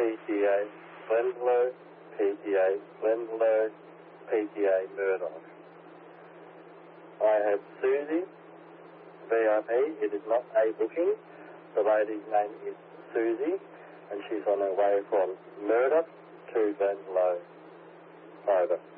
PTA Glendalough, PTA Glendalough, PTA Murdoch. I have Susie, VIP. It is not a booking. The lady's name is Susie, and she's on her way from Murdoch to Glendalough. Over.